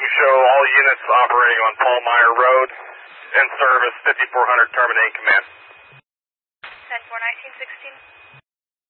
show all units operating on Paul Meyer Road in service 5400 terminating command. 10-4, 1916.